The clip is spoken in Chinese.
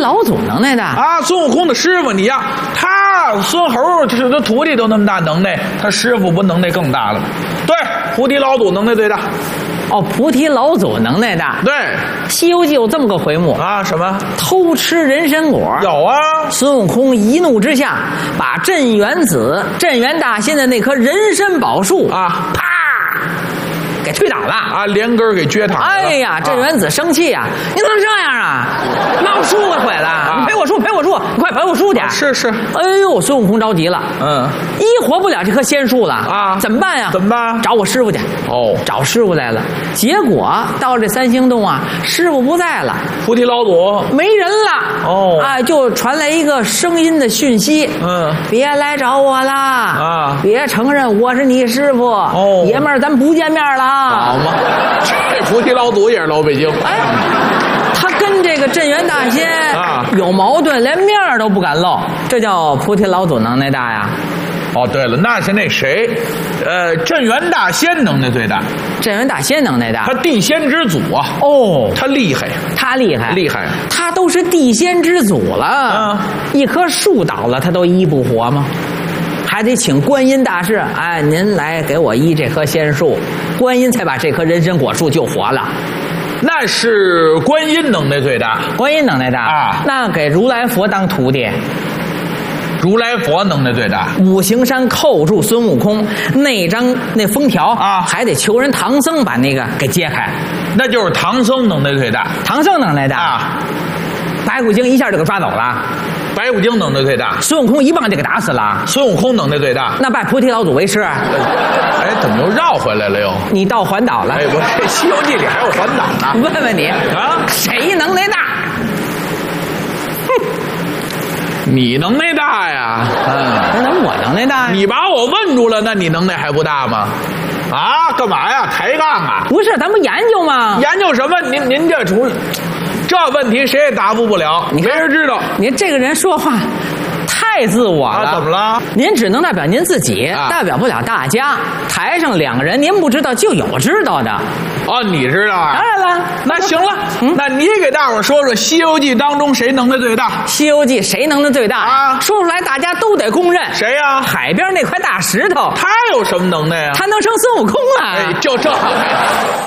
老祖能耐大啊！孙悟空的师傅你呀，他孙猴这的徒弟都那么大能耐，他师傅不能耐更大了吗？对，菩提老祖能耐最大。 哦，菩提老祖能耐大。 对，《 西游记》有这么个回目啊，什么偷吃人参果？ 有啊， 孙悟空一怒之下，把镇元子、镇元大仙的那棵人参宝树啊， 啪给推倒了啊，连根给撅躺了。 哎呀，镇元子生气呀！你怎么这样啊？把我树给毁了！你赔我树，赔我树！你快赔我树去！ 是。 哎呦，孙悟空着急了，一活不了这棵仙树了啊！ 怎么办呀？ 怎么办？ 找我师傅去。哦，找师傅来了。结果到这三星洞啊，师傅不在了， 菩提老祖没人了。哦，啊，就传来一个声音的讯息。别来找我啦！啊，别承认我是你师傅。哦，爷们儿，咱不见面了。 好嘛，这菩提老祖也是老北京。 哎，他跟这个镇元大仙有矛盾，连面都不敢露，这叫菩提老祖能耐大呀。 哦，对了，那是那谁，镇元大仙能耐最大。 镇元大仙能耐大， 他地仙之祖啊。 哦， 他厉害， 他厉害， 厉害。 他都是地仙之祖了，一棵树倒了，他都医不活吗？还得请观音大士，哎，您来给我医这棵仙树，观音才把这棵人参果树救活了。 那是观音能耐最大， 观音能耐大啊。那给如来佛当徒弟， 如来佛能耐最大。 五行山扣住孙悟空那封条啊，还得求人唐僧把那个给揭开， 那就是唐僧能耐最大。 唐僧能耐大啊， 白骨精一下就给抓走了。 白骨精能耐最大， 孙悟空一棒就给打死了。 孙悟空能耐最大， 那拜菩提老祖为师。 哎，怎么又绕回来了又？ 你到环岛了？ 哎，我这《西游记》里还有环岛呢。 问问你啊，谁能耐大？ 哼，你能耐大呀？ 那怎么我能耐大呀？ 你把我问住了，那你能耐还不大吗？啊，干嘛呀？抬杠啊？ 不是，咱不研究吗？ 研究什么？您这出。这问题谁也答复不了，没人知道。 您这个人说话太自我了。 怎么了？ 您只能代表您自己，代表不了大家。台上两个人，您不知道就有知道的。 哦，你知道啊？ 当然了。 那行了，那你给大伙说说《西游记》当中谁能耐最大？《 西游记》谁能耐最大啊？说出来大家都得公认。 谁呀？ 海边那块大石头。 他有什么能耐啊？ 他能成孙悟空啊！ 哎，就这。